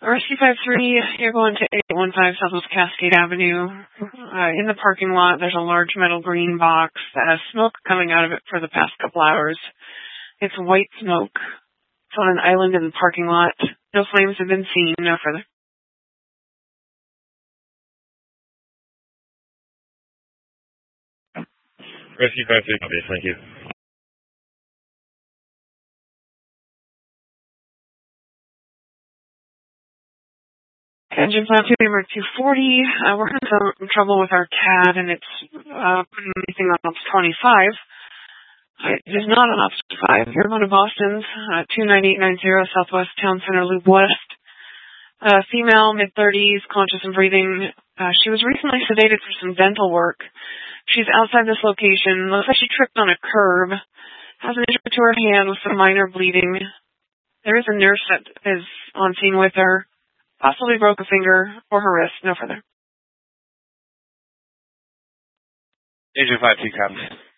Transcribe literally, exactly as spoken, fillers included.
Rescue five three, you're going to eight one five Southwest Cascade Avenue. Uh, in the parking lot, there's a large metal green box that has smoke coming out of it for the past couple hours. It's white smoke. It's on an island in the parking lot. No flames have been seen. No further. Rescue five three, copy. Thank you. Engine plant two, number two forty. Uh, we're having some trouble with our C A D, and it's uh, putting anything on ops twenty-five. It is not on ops twenty-five. You're going to Boston's, uh, two nine eight nine zero Southwest Town Center Loop West. Uh, female, mid-thirties, conscious and breathing. Uh, she was recently sedated for some dental work. She's outside this location. Looks like she tripped on a curb. Has an injury to her hand with some minor bleeding. There is a nurse that is on scene with her. Possibly broke a finger or her wrist. No further. Agent five two, copy.